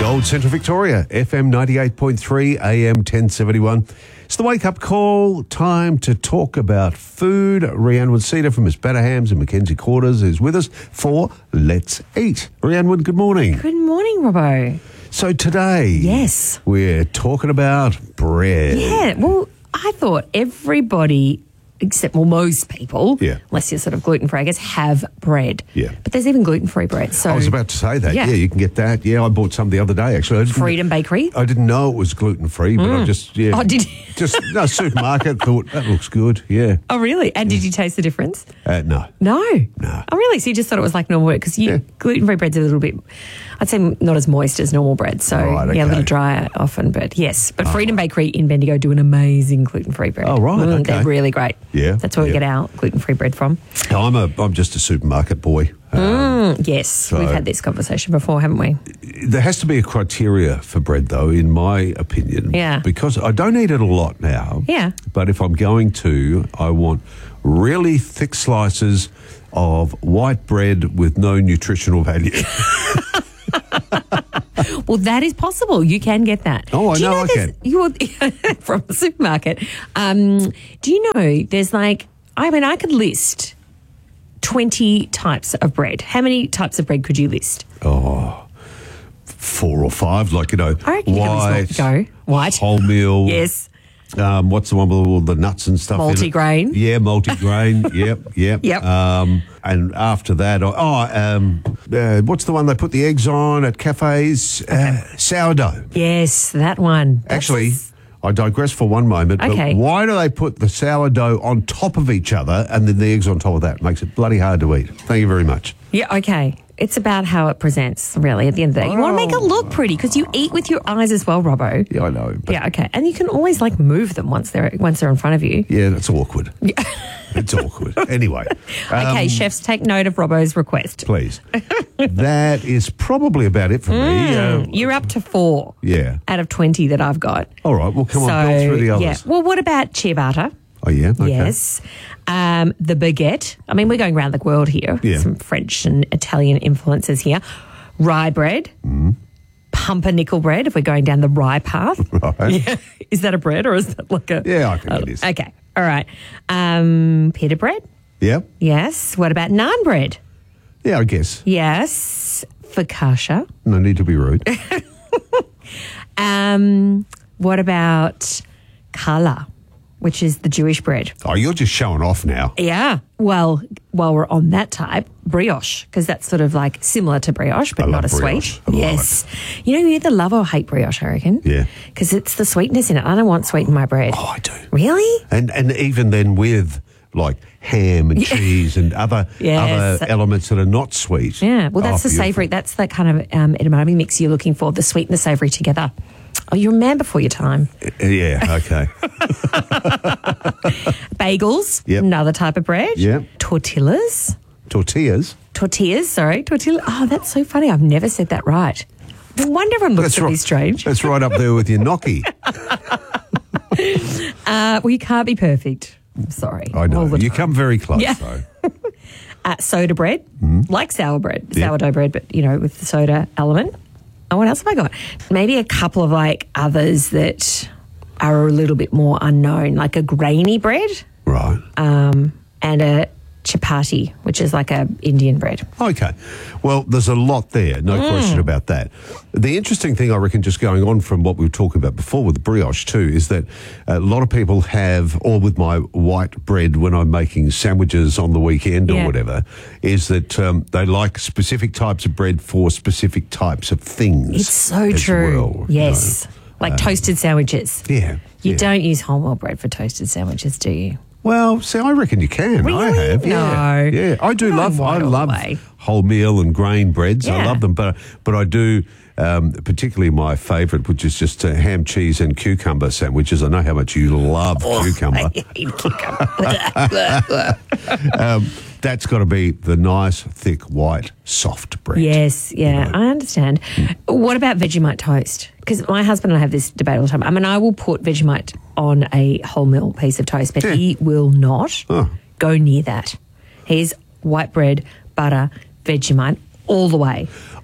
Gold Central Victoria, FM 98.3, AM 1071. It's the wake-up call. Time to talk about food. Rhiannon Wood-Cedar from Miss Batterhams and Mackenzie Quarters is with us for Let's Eat. Rhiannon, good morning. Good morning, Robbo. So today, Yes. we're talking about bread. Yeah, well, I thought everybody, except, well, most people, Yeah. unless you're sort of gluten-free, I guess, have bread. Yeah. But there's even gluten-free bread. So I was about to say that. Yeah. Yeah, you can get that. Yeah, I bought some the other day, actually. Freedom Bakery. I didn't know it was gluten-free, but I just, Oh, did you? Just, no, supermarket, thought, that looks good, yeah. Oh, really? And did you taste the difference? No. No. No. Oh, really? So you just thought it was like normal bread? Because Yeah. gluten-free bread's a little bit, I'd say not as moist as normal bread. So, Right, yeah, a okay. little drier often. But yes. But Freedom Bakery in Bendigo do an amazing gluten-free bread. Oh, right, okay. They're really great. Yeah, That's where we yeah. get our gluten-free bread from. I'm just a supermarket boy. Yes. We've had this conversation before, haven't we? There has to be a criteria for bread, though, in my opinion. Yeah. Because I don't eat it a lot now. Yeah. But if I'm going to, I want really thick slices of white bread with no nutritional value. Well, that is possible. You can get that. Oh, I Do you know I there's- from the supermarket. Do you know there's like, I could list 20 types of bread. How many types of bread could you list? 4 or 5, like, I reckon you white, go. White. wholemeal. Yes. What's the one with all the nuts and stuff in it? Multigrain. Yeah, multigrain. Yep. Yep. And after that, what's the one they put the eggs on at cafes? Sourdough. Yes, that one. Actually, I digress for one moment. Okay. But why do they put the sourdough on top of each other and then the eggs on top of that? It makes it bloody hard to eat. Thank you very much. Yeah, okay. It's about how it presents, really, at the end of the day. You want to make it look pretty because you eat with your eyes as well, Robbo. Yeah, I know. But Yeah, okay. And you can always, move them once they're in front of you. yeah, that's awkward. It's awkward. Anyway. Okay, chefs, take note of Robbo's request. Please. That is probably about it for me. You're up to 4 Yeah. out of 20 that I've got. All right. Well, come on. Go through the others. Yeah. Well, what about ciabatta? Oh, yeah? Okay. Yes. The baguette. I mean, we're going around the world here. Yeah. Some French and Italian influences here. Rye bread. Pumpernickel bread, if we're going down the rye path. Right. Yeah. Is that a bread or is that like a... Yeah, I think it is. Okay. All right. Pita bread. Yeah? Yes. What about naan bread? Yeah, I guess. Yes. Focaccia. No need to be rude. What about challah, which is the Jewish bread? Oh, you're just showing off now. Yeah. Well, while we're on that type, brioche, because that's sort of like similar to brioche, but I not love a brioche. sweet. I love Yes. You either love or hate brioche, I reckon. Yeah. Because it's the sweetness in it. I don't want sweet in my bread. Oh, I do. Really? And even then with like ham and cheese and other Yes. elements that are not sweet. Yeah. Well, that's the beautiful. savoury. That's the kind of edamame mix you're looking for, the sweet and the savoury together. Oh, you're a man before your time. Yeah, okay. Bagels, Yep. another type of bread. Yep. Tortillas. Tortillas. Tortilla. Oh, that's so funny. I've never said that right. No wonder everyone looks at me strange. That's right up there with your gnocchi. Well, you can't be perfect. I'm sorry. I know. All the You time. come very close, Yeah. though. Soda bread, like sourdough bread, but, with the soda element. Oh, what else have I got? Maybe a couple of others that are a little bit more unknown, like a grainy bread Right. and a chapati, which is like a Indian bread. Okay. Well, there's a lot there, no question about that. The interesting thing, I reckon, just going on from what we were talking about before with the brioche too, is that a lot of people have, or with my white bread when I'm making sandwiches on the weekend or Yeah. whatever, is that they like specific types of bread for specific types of things. It's so as true. well, Yes. Like toasted sandwiches. Yeah. You yeah. don't use wholemeal bread for toasted sandwiches, do you? Well, see, I reckon you can. I Really? have. Yeah. No. Yeah. I do Not love. I all the love way. wholemeal and grain breads. I Yeah. love them, but I do. Particularly my favourite, which is just ham, cheese, and cucumber sandwiches. I know how much you love cucumber. I hate cucumber. That's got to be the nice, thick, white, soft bread. Yes, yeah, I understand. What about Vegemite toast? Because my husband and I have this debate all the time. I mean, I will put Vegemite on a wholemeal piece of toast, but Yeah. he will not Oh. go near that. He's white bread, butter, Vegemite, all the way.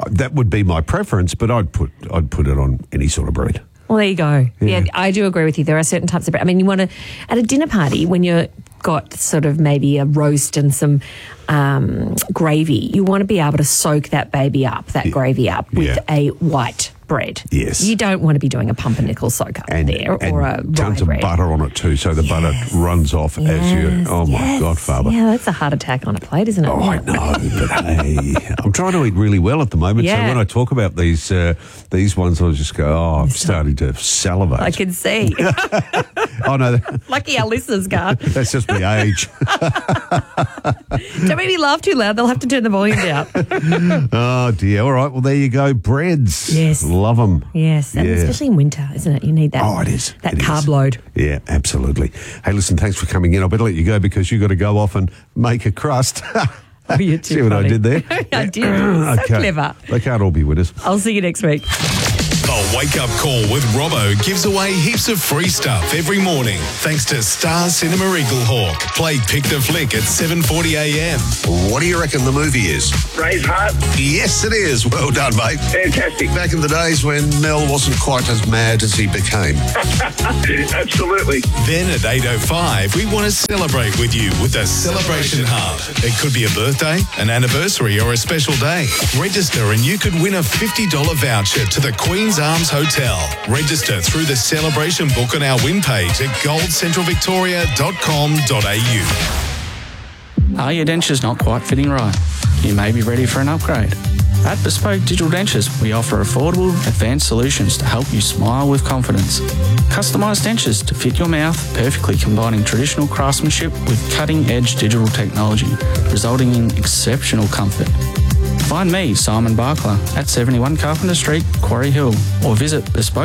That would be my preference, but I'd put it on any sort of bread. Well, there you go. Yeah, I do agree with you. There are certain types of bread. I mean, you want to, at a dinner party, when you've got sort of maybe a roast and some gravy, you want to be able to soak that gravy up with a white bread. Yes. You don't want to be doing a pumpernickel soak up there or a tons of bread. butter on it too, so the butter runs off as you... Oh, my God, Father. Yeah, that's a heart attack on a plate, isn't it? Oh, I know, but hey, I'm trying to eat really well at the moment, so when I talk about these ones, I just go, I'm starting to salivate. I can see. Oh, no. Lucky our listeners can't. That's just my age. Don't make me laugh too loud. They'll have to turn the volume down. Oh, dear. All right, well, there you go. Breads. Yes. Love them. Yes, and especially in winter, isn't it? You need that. Oh, it is. That carb load. Yeah, absolutely. Hey, listen, thanks for coming in. I better let you go because you've got to go off and make a crust. Oh, you're too See what funny. I did there? I did. So clever. They can't all be with us. I'll see you next week. The Wake Up Call with Robbo gives away heaps of free stuff every morning thanks to Star Cinema Eaglehawk. Play Pick the Flick at 7:40 a.m. What do you reckon the movie is? Braveheart. Yes, it is. Well done, mate. Fantastic. Back in the days when Mel wasn't quite as mad as he became. Absolutely. Then at 8:05, we want to celebrate with you with the Celebration Hub. It could be a birthday, an anniversary, or a special day. Register and you could win a $50 voucher to the Queen's Arms Hotel. Register through the celebration book on our win page at goldcentralvictoria.com.au. Are your dentures not quite fitting right? You may be ready for an upgrade. At Bespoke Digital Dentures, we offer affordable, advanced solutions to help you smile with confidence. Customised dentures to fit your mouth, perfectly combining traditional craftsmanship with cutting-edge digital technology, resulting in exceptional comfort. Find me, Simon Barkler, at 71 Carpenter Street, Quarry Hill, or visit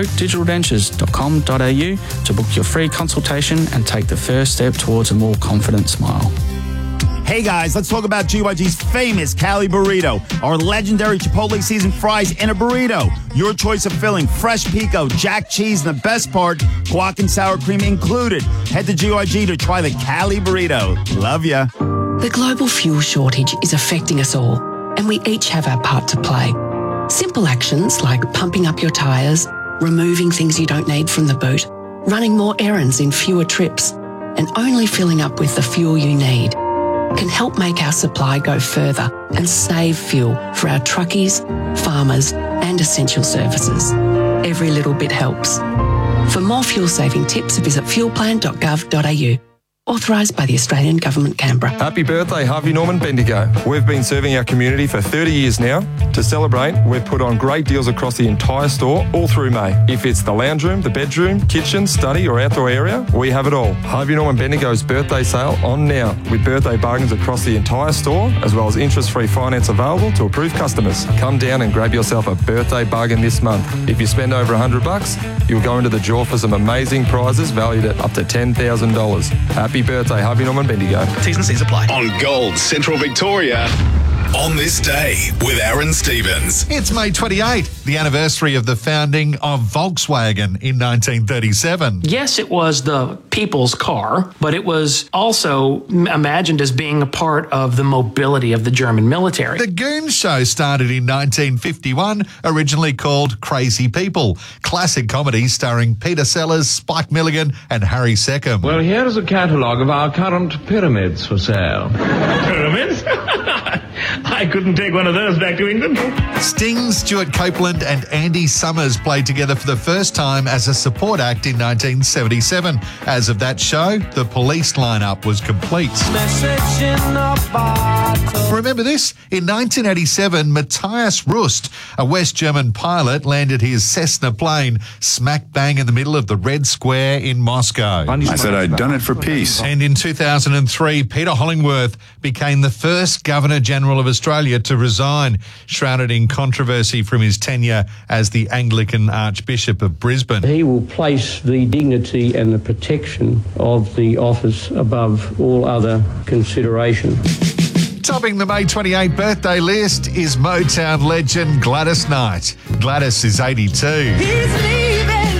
bespokedigitaldentures.com.au to book your free consultation and take the first step towards a more confident smile. Hey guys, let's talk about GYG's famous Cali Burrito, our legendary Chipotle seasoned fries in a burrito. Your choice of filling, fresh pico, jack cheese, and the best part, guac and sour cream included. Head to GYG to try the Cali Burrito. Love ya. The global fuel shortage is affecting us all, and we each have our part to play. Simple actions like pumping up your tyres, removing things you don't need from the boot, running more errands in fewer trips, and only filling up with the fuel you need can help make our supply go further and save fuel for our truckies, farmers, and essential services. Every little bit helps. For more fuel-saving tips, visit fuelplan.gov.au. Authorised by the Australian Government, Canberra. Happy birthday, Harvey Norman Bendigo. We've been serving our community for 30 years now. To celebrate, we've put on great deals across the entire store all through May. If it's the lounge room, the bedroom, kitchen, study or outdoor area, we have it all. Harvey Norman Bendigo's birthday sale on now with birthday bargains across the entire store as well as interest-free finance available to approved customers. Come down and grab yourself a birthday bargain this month. If you spend over $100, you'll go into the draw for some amazing prizes valued at up to $10,000. Happy birthday, Harvey Norman Bendigo. T's and C's apply. On Gold Central Victoria. On this day with Aaron Stevens. It's May 28, the anniversary of the founding of Volkswagen in 1937. Yes, it was the people's car, but it was also imagined as being a part of the mobility of the German military. The Goon Show started in 1951, originally called Crazy People. Classic comedy starring Peter Sellers, Spike Milligan and Harry Seckham. Well, here's a catalogue of our current pyramids for sale. Pyramids? I couldn't take one of those back to England. Sting, Stuart Copeland and Andy Summers played together for the first time as a support act in 1977. As of that show, the Police lineup was complete. Remember this? In 1987, Matthias Rust, a West German pilot, landed his Cessna plane smack bang in the middle of the Red Square in Moscow. I said I'd done it for peace. And in 2003, Peter Hollingworth became the first Governor-General of Australia to resign, shrouded in controversy from his tenure as the Anglican Archbishop of Brisbane. He will place the dignity and the protection of the office above all other consideration. Topping the May 28 birthday list is Motown legend Gladys Knight. Gladys is 82. He's leaving.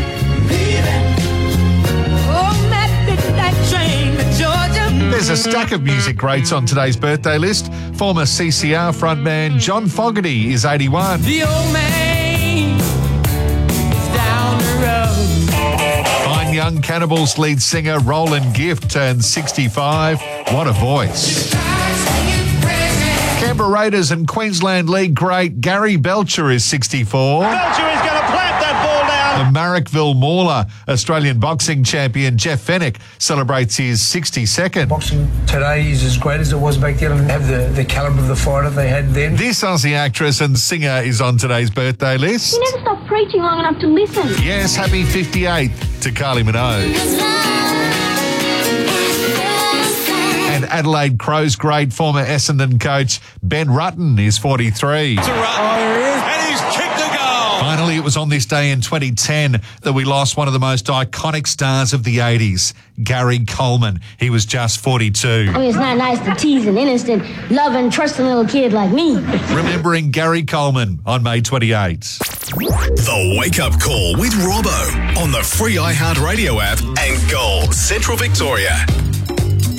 Oh, that midnight train to Georgia. There's a stack of music greats on today's birthday list. Former CCR frontman John Fogerty is 81. The old man is down the road. Fine Young Cannibals lead singer Roland Gift turns 65. What a voice. Canberra Raiders and Queensland League great Gary Belcher is 64. Belcher is going to plant that ball down. The Marrickville Mauler Australian boxing champion Jeff Fennick celebrates his 62nd. Boxing today is as great as it was back then. I don't have the calibre of the fighter they had then. This Aussie actress and singer is on today's birthday list. You never stop preaching long enough to listen. Yes, happy 58th to Kylie Minogue. And Adelaide Crows great former Essendon coach Ben Rutten is 43. To Rutten, and he's kicked the goal. Finally, it was on this day in 2010 that we lost one of the most iconic stars of the 80s, Gary Coleman. He was just 42. I mean, it's not nice to tease an innocent, loving, trusting little kid like me. Remembering Gary Coleman on May 28th. The Wake Up Call with Robbo on the free iHeartRadio app and Gold Central Victoria.